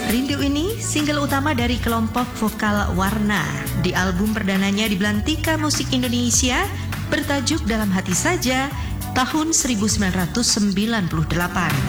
Rindu ini single utama dari kelompok vokal Warna di album perdananya di Belantika Musik Indonesia bertajuk Dalam Hati Saja tahun 1998.